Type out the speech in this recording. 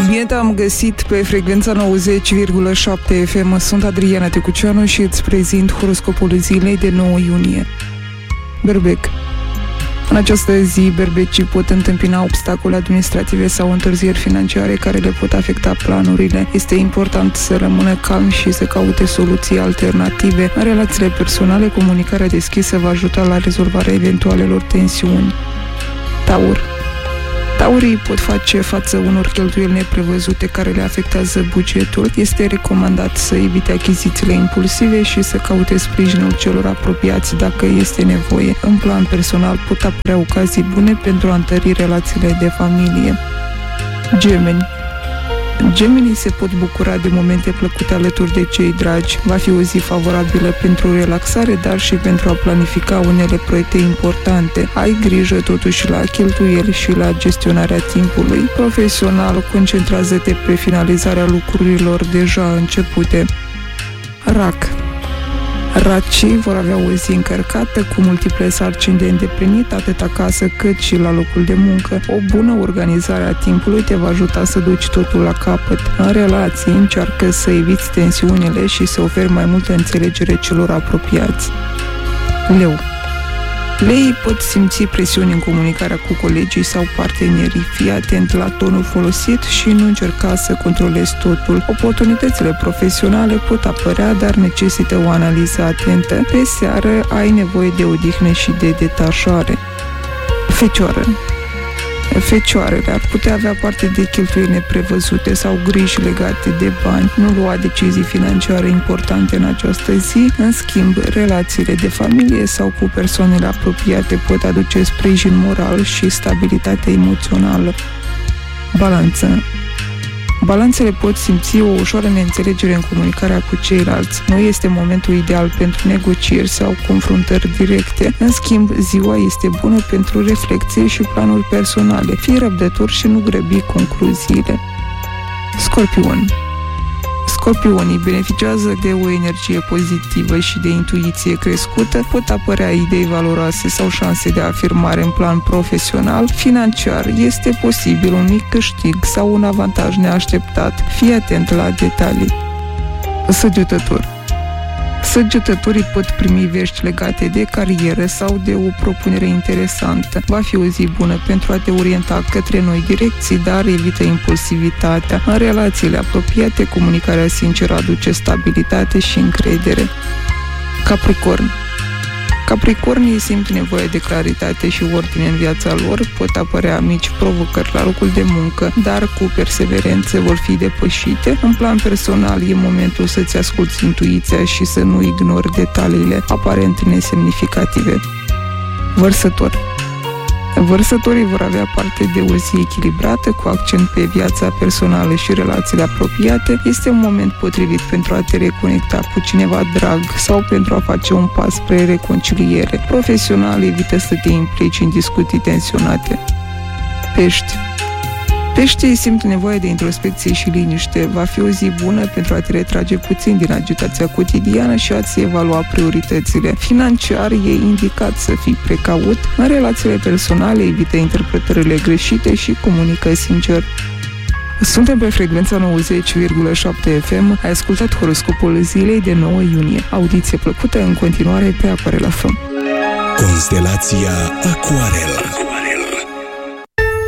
Bine te-am găsit pe frecvența 90,7 FM. Sunt Adriana Tecuceanu și îți prezint horoscopul zilei de 9 iunie. Berbec. În această zi, berbecii pot întâmpina obstacole administrative sau întârzieri financiare care le pot afecta planurile. Este important să rămână calm și să caute soluții alternative. În relațiile personale, comunicarea deschisă va ajuta la rezolvarea eventualelor tensiuni. Taur. Taurii pot face față unor cheltuieli neprevăzute care le afectează bugetul. Este recomandat să evite achizițiile impulsive și să caute sprijinul celor apropiați dacă este nevoie. În plan personal pot apărea ocazii bune pentru a întări relațiile de familie. Gemeni. Gemenii se pot bucura de momente plăcute alături de cei dragi. Va fi o zi favorabilă pentru relaxare, dar și pentru a planifica unele proiecte importante. Ai grijă totuși la cheltuieli și la gestionarea timpului. Profesional, concentrează-te pe finalizarea lucrurilor deja începute. Rac. Racii vor avea o zi încărcată cu multiple sarcini de îndeplinit, atât acasă cât și la locul de muncă. O bună organizare a timpului te va ajuta să duci totul la capăt. În relații, încearcă să eviți tensiunile și să oferi mai multă înțelegere celor apropiați. Leu. Leii pot simți presiuni în comunicarea cu colegii sau partenerii. Fii atent la tonul folosit și nu încerca să controlezi totul. Oportunitățile profesionale pot apărea, dar necesită o analiză atentă. Pe seară ai nevoie de odihnă și de detașare. Fecioară. Fecioarele ar putea avea parte de cheltuieli neprevăzute sau griji legate de bani. Nu lua decizii financiare importante în această zi. În schimb, relațiile de familie sau cu persoanele apropiate pot aduce sprijin moral și stabilitate emoțională. Balanță. Balanțele pot simți o ușoară neînțelegere în comunicarea cu ceilalți. Nu este momentul ideal pentru negocieri sau confruntări directe. În schimb, ziua este bună pentru reflexie și planuri personale. Fii răbdător și nu grăbi concluziile. Scorpion. Scorpionii beneficiază de o energie pozitivă și de intuiție crescută, pot apărea idei valoroase sau șanse de afirmare în plan profesional. Financiar, este posibil un mic câștig sau un avantaj neașteptat. Fii atent la detalii. Săgetător. Săgetătorii pot primi vești legate de carieră sau de o propunere interesantă. Va fi o zi bună pentru a te orienta către noi direcții, dar evită impulsivitatea. În relațiile apropiate, comunicarea sinceră aduce stabilitate și încredere. Capricorn. Capricornii simt nevoie de claritate și ordine în viața lor, pot apărea mici provocări la locul de muncă, dar cu perseverență vor fi depășite. În plan personal, e momentul să-ți asculți intuiția și să nu ignori detaliile aparent nesemnificative. Vărsător. Vărsătorii vor avea parte de o zi echilibrată, cu accent pe viața personală și relațiile apropiate. Este un moment potrivit pentru a te reconecta cu cineva drag sau pentru a face un pas spre reconciliere. Profesional, evită să te implici în discuții tensionate. Pești. Peștii simt nevoie de introspecție și liniște. Va fi o zi bună pentru a te retrage puțin din agitația cotidiană și a-ți evalua prioritățile. Financiar, e indicat să fii precaut. În relațiile personale, evită interpretările greșite și comunică sincer. Suntem pe frecvența 90,7 FM. Ai ascultat horoscopul zilei de 9 iunie. Audiție plăcută în continuare pe Aquarela FM. Constelația Aquarela.